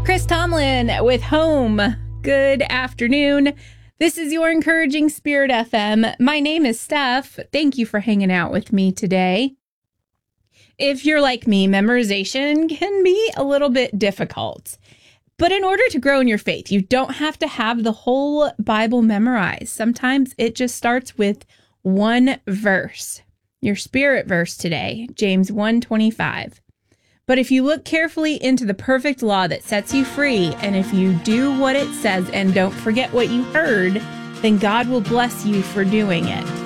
Chris Tomlin with Home. Good afternoon. This is your Encouraging Spirit FM. My name is Steph. Thank you for hanging out with me today. If you're like me, memorization can be a little bit difficult. But in order to grow in your faith, you don't have to have the whole Bible memorized. Sometimes it just starts with one verse. Your spirit verse today, James 1:25. But if you look carefully into the perfect law that sets you free, and if you do what it says and don't forget what you heard, then God will bless you for doing it.